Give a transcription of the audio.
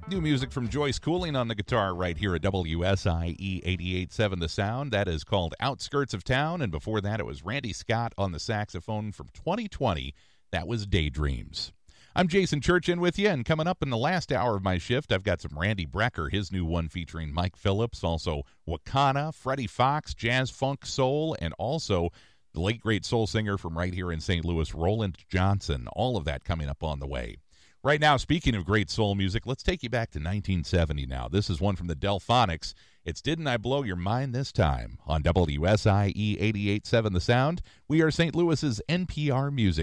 New music from Joyce Cooling on the guitar right here at WSIE 88.7 The Sound. That is called Outskirts of Town. And before that, it was Randy Scott on the saxophone from 2020. That was Daydreams. I'm Jason Churchin with you, and coming up in the last hour of my shift, I've got some Randy Brecker, his new one featuring Mike Phillips, also Wakana, Freddie Fox, jazz, funk, soul, and also the late great soul singer from right here in St. Louis, Roland Johnson. All of that coming up on the way. Right now, speaking of great soul music, let's take you back to 1970 now. This is one from the Delphonics. It's Didn't I Blow Your Mind This Time on WSIE 88.7 The Sound. We are St. Louis's NPR Music.